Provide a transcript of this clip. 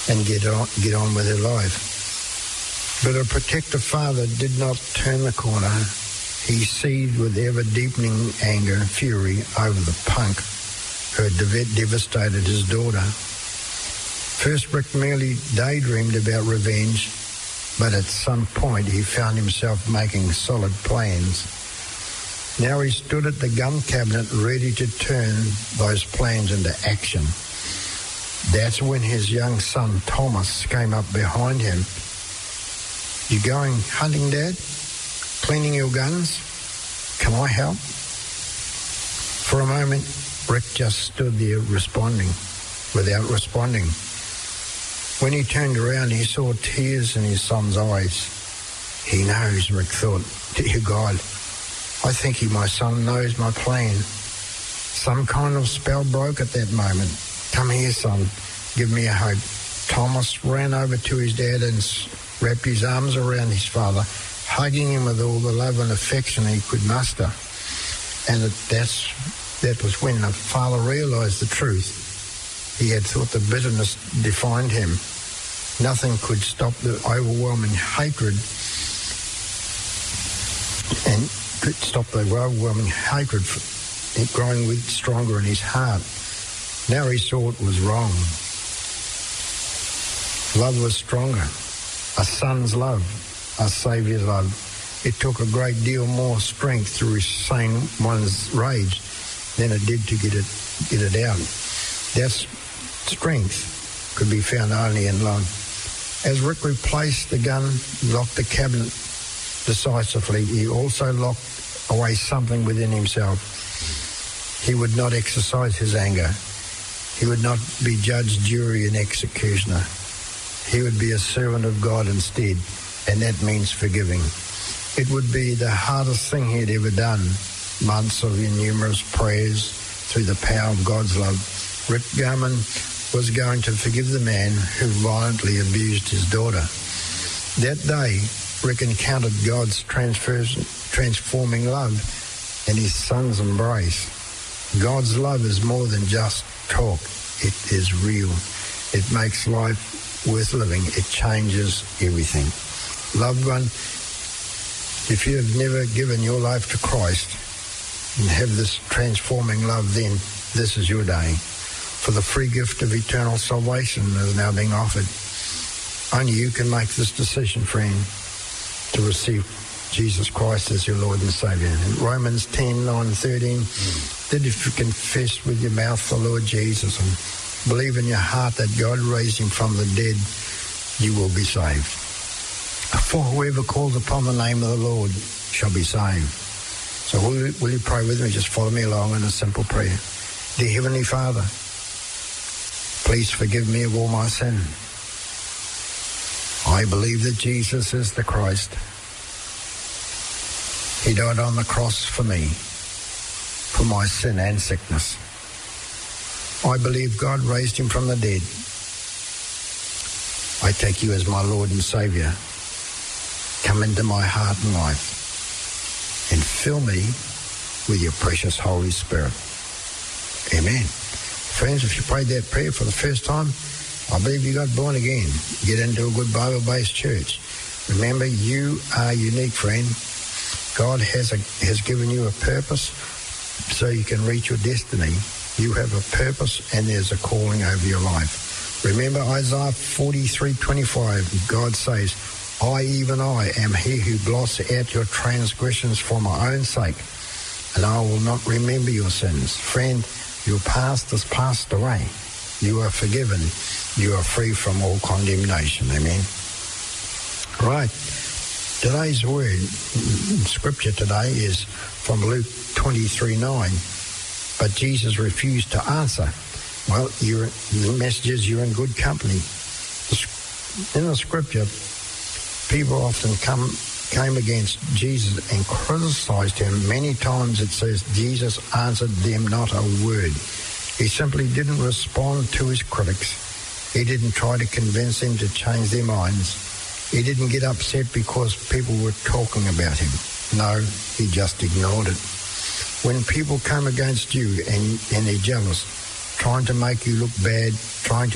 and get on with her life. But her protective father did not turn the corner. He seethed with ever-deepening anger and fury over the punk who had devastated his daughter. First, Rick merely daydreamed about revenge, but at some point he found himself making solid plans. Now he stood at the gun cabinet ready to turn those plans into action. That's when his young son Thomas came up behind him. "You going hunting, Dad? Cleaning your guns? Can I help?" For a moment, Rick just stood there without responding. When he turned around, he saw tears in his son's eyes. He knows, Rick thought. Dear God, I think my son knows my plan. Some kind of spell broke at that moment. Come here, son. Give me a hug. Thomas ran over to his dad and wrapped his arms around his father, hugging him with all the love and affection he could muster. And that was when the father realised the truth. He had thought the bitterness defined him. Nothing could stop the overwhelming hatred growing stronger in his heart. Now he saw it was wrong. Love was stronger. A son's love, a saviour's love. It took a great deal more strength to restrain one's rage than it did to get it out. That strength could be found only in love. As Rick replaced the gun, locked the cabinet decisively, he also locked away something within himself. He would not exercise his anger. He would not be judge, jury, and executioner. He would be a servant of God instead, and that means forgiving. It would be the hardest thing he had ever done. Months of innumerous prayers through the power of God's love. Rick Garman was going to forgive the man who violently abused his daughter. That day, Rick encountered God's transforming love and his son's embrace. God's love is more than just talk. It is real. It makes life worth living. It changes everything. Loved one, if you have never given your life to Christ and have this transforming love, then this is your day. For the free gift of eternal salvation is now being offered. Only you can make this decision, friend, to receive Jesus Christ as your Lord and Saviour. In Romans 10:9-13, that if you confess with your mouth the Lord Jesus and believe in your heart that God raised him from the dead, you will be saved. For whoever calls upon the name of the Lord shall be saved. So will you pray with me? Just follow me along in a simple prayer. Dear Heavenly Father, please forgive me of all my sin. I believe that Jesus is the Christ. He died on the cross for me, for my sin and sickness. I believe God raised him from the dead. I take you as my Lord and Saviour. Come into my heart and life and fill me with your precious Holy Spirit. Amen. Friends, if you prayed that prayer for the first time, I believe you got born again. Get into a good Bible-based church. Remember, you are unique, friend. God has given you a purpose so you can reach your destiny. You have a purpose and there's a calling over your life. Remember Isaiah 43:25. God says, even I, am he who blots out your transgressions for my own sake, and I will not remember your sins. Friend, your past has passed away. You are forgiven. You are free from all condemnation. Amen. Right. Today's word, scripture today, is from Luke 23:9. But Jesus refused to answer. Well, the message is you're in good company. In the scripture, people often came against Jesus and criticized him. Many times it says Jesus answered them not a word. He simply didn't respond to his critics. He didn't try to convince them to change their minds. He didn't get upset because people were talking about him. No, he just ignored it. When people come against you and they're jealous, trying to make you look bad, trying to